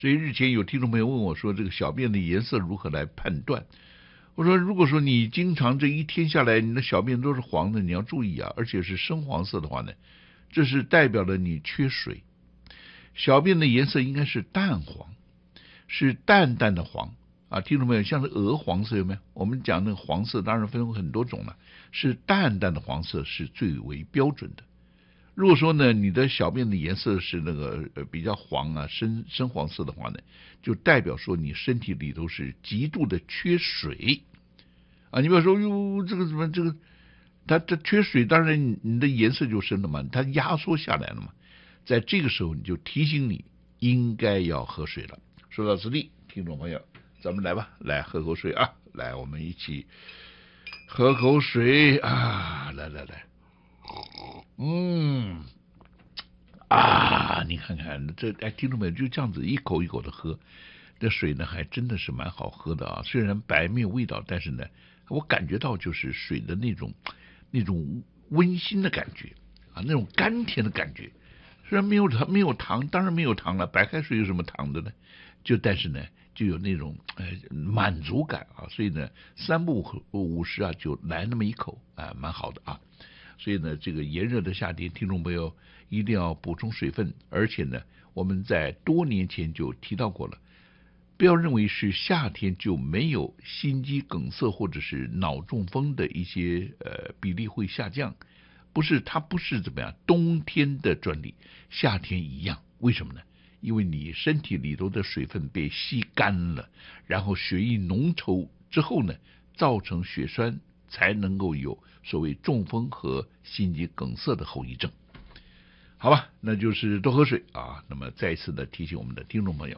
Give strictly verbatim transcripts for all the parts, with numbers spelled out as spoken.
所以日前有听众朋友问我说，这个小便的颜色如何来判断？我说，如果说你经常这一天下来，你的小便都是黄的，你要注意啊，而且是深黄色的话呢，这是代表了你缺水。小便的颜色应该是淡黄，是淡淡的黄啊，听众朋友，像是鹅黄色有没有？我们讲那个黄色当然分很多种了，是淡淡的黄色是最为标准的。如果说呢，你的小便的颜色是那个呃比较黄啊，深深黄色的话呢，就代表说你身体里头是极度的缺水啊。你比如说，哟，这个怎么这个，它它缺水，当然你的颜色就深了嘛，它压缩下来了嘛。在这个时候，你就提醒你应该要喝水了。说到此地，听众朋友，咱们来吧，来喝口水啊，来，我们一起喝口水啊，来来来。嗯啊，你看看这，哎，听众朋友，就这样子一口一口的喝，这水呢还真的是蛮好喝的啊。虽然白没有味道，但是呢，我感觉到就是水的那种那种温馨的感觉啊，那种甘甜的感觉。虽然没有糖，没有糖，当然没有糖了，白开水有什么糖的呢？就但是呢，就有那种呃满足感啊。所以呢，三不五时啊，就来那么一口啊，蛮好的啊。所以呢，这个炎热的夏天，听众朋友一定要补充水分，而且呢，我们在多年前就提到过了，不要认为是夏天就没有心肌梗塞或者是脑中风的一些呃比例会下降，不是，它不是怎么样，冬天的专利，夏天一样。为什么呢？因为你身体里头的水分被吸干了，然后血液浓稠之后呢，造成血栓，才能够有所谓中风和心肌梗塞的后遗症。好吧，那就是多喝水啊。那么再一次的提醒我们的听众朋友，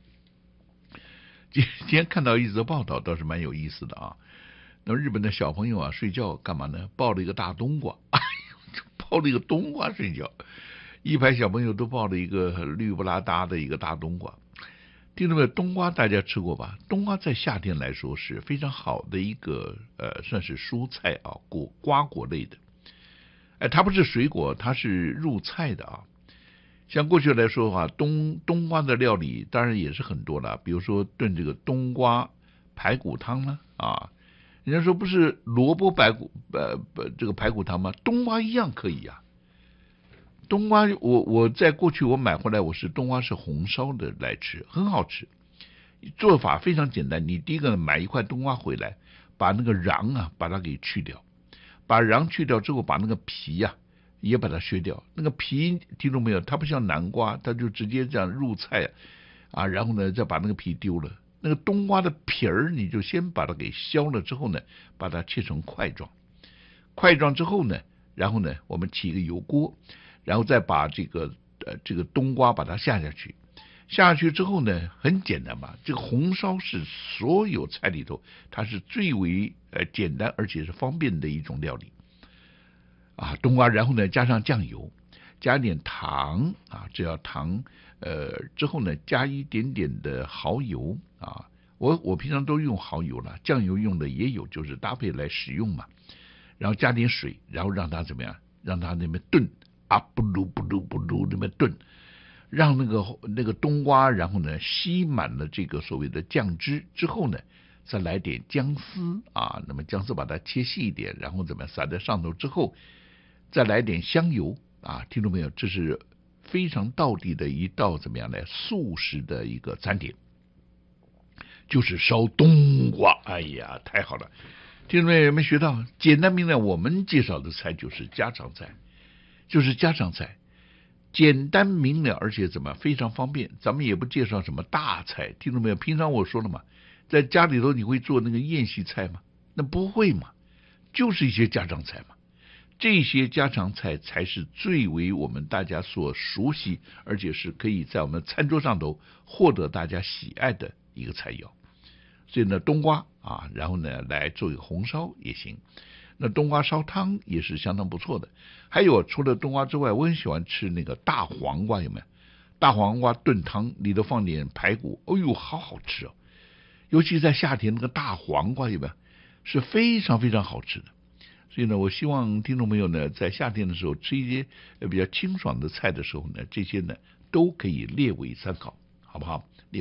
今天看到一则报道，倒是蛮有意思的啊。那日本的小朋友啊，睡觉干嘛呢？抱了一个大冬瓜，哎呦，抱了一个冬瓜睡觉。一排小朋友都抱了一个绿不拉搭的一个大冬瓜。听众朋友，冬瓜大家吃过吧？冬瓜在夏天来说是非常好的一个呃，算是蔬菜啊，果瓜果类的。哎，它不是水果，它是入菜的啊。像过去来说的话，冬冬瓜的料理当然也是很多了，比如说炖这个冬瓜排骨汤呢啊。人家说不是萝卜排骨呃这个排骨汤吗？冬瓜一样可以啊。冬瓜我我在过去我买回来，我是冬瓜是红烧的来吃，很好吃。做法非常简单，你第一个买一块冬瓜回来，把那个瓤啊把它给去掉，把瓤去掉之后，把那个皮啊也把它削掉。那个皮听众没有？它不像南瓜，它就直接这样入菜啊，然后呢再把那个皮丢了。那个冬瓜的皮儿，你就先把它给削了之后呢，把它切成块状。块状之后呢，然后呢我们起一个油锅，然后再把这个呃这个冬瓜把它下下去。下去之后呢，很简单吧？这个红烧是所有菜里头，它是最为呃简单而且是方便的一种料理啊。冬瓜，然后呢加上酱油，加点糖啊，只要糖呃之后呢加一点点的蚝油啊。我我平常都用蚝油了，酱油用的也有，就是搭配来使用嘛。然后加点水，然后让它怎么样？让它那边炖啊，不噜不噜不噜那边炖。让那个那个冬瓜，然后呢吸满了这个所谓的酱汁之后呢，再来点姜丝啊，那么姜丝把它切细一点，然后怎么样撒在上头之后，再来点香油啊，听众朋友，这是非常道地的一道怎么样呢？素食的一个餐点，就是烧冬瓜。哎呀，太好了！听众朋友有没有学到？简单明了，我们介绍的菜就是家常菜，就是家常菜。简单明了，而且怎么非常方便。咱们也不介绍什么大菜，听懂没有？平常我说了嘛，在家里头你会做那个宴席菜吗？那不会嘛，就是一些家常菜嘛。这些家常菜才是最为我们大家所熟悉，而且是可以在我们餐桌上头获得大家喜爱的一个菜肴。所以呢，冬瓜啊，然后呢来做一个红烧也行。那冬瓜烧汤也是相当不错的。还有除了冬瓜之外，我很喜欢吃那个大黄瓜，有没有？大黄瓜炖汤里头放点排骨，哦呦，好好吃哦！尤其在夏天，那个大黄瓜有没有？是非常非常好吃的。所以呢，我希望听众朋友呢，在夏天的时候吃一些比较清爽的菜的时候呢，这些呢都可以列为参考，好不好？